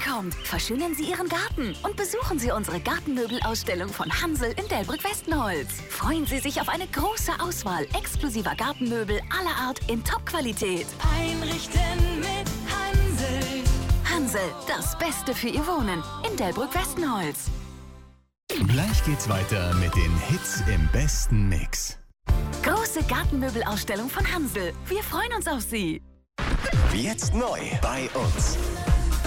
kommt, verschönern Sie Ihren Garten und besuchen Sie unsere Gartenmöbelausstellung von Hansel in Delbrück-Westenholz. Freuen Sie sich auf eine große Auswahl exklusiver Gartenmöbel aller Art in Top-Qualität. Einrichten mit Hansel. Hansel, das Beste für Ihr Wohnen in Delbrück-Westenholz. Gleich geht's weiter mit den Hits im besten Mix. Große Gartenmöbelausstellung von Hansel. Wir freuen uns auf Sie. Jetzt neu bei uns.